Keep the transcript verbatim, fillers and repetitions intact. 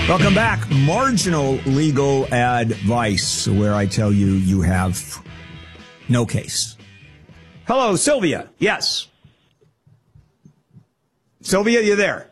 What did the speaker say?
Welcome back. Marginal legal advice, where I tell you you have no case. Hello, Sylvia. Yes. Sylvia, you there?